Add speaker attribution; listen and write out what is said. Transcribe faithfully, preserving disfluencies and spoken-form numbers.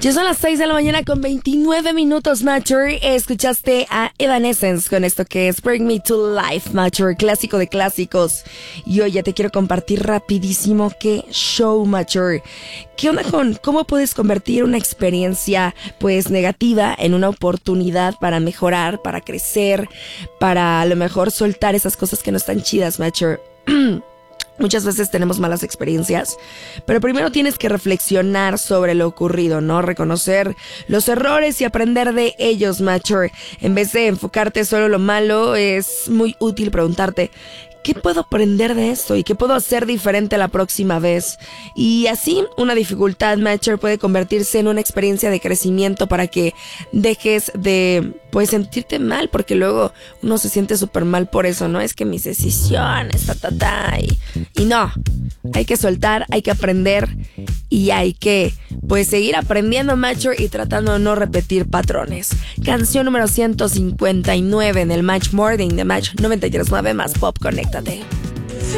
Speaker 1: Ya son las seis de la mañana con veintinueve minutos, Mature. Escuchaste a Evanescence con esto que es Bring Me to Life, Mature, clásico de clásicos. Y hoy ya te quiero compartir rapidísimo qué show, Mature. ¿Qué onda con cómo puedes convertir una experiencia pues negativa en una oportunidad para mejorar, para crecer, para a lo mejor soltar esas cosas que no están chidas, Mature? Muchas veces tenemos malas experiencias, pero primero tienes que reflexionar sobre lo ocurrido, ¿no? Reconocer los errores y aprender de ellos, Mature. En vez de enfocarte solo en lo malo, es muy útil preguntarte, ¿qué puedo aprender de esto? ¿Y qué puedo hacer diferente la próxima vez? Y así, una dificultad, Mature, puede convertirse en una experiencia de crecimiento para que dejes de, pues, sentirte mal, porque luego uno se siente súper mal por eso, ¿no? Es que mis decisiones, ta, ta, ta, y, y no. Hay que soltar, hay que aprender y hay que, pues, seguir aprendiendo, Mature, y tratando de no repetir patrones. Canción número ciento cincuenta y nueve en el Match Morning de Match noventa y tres punto nueve más Pop. Conéctate.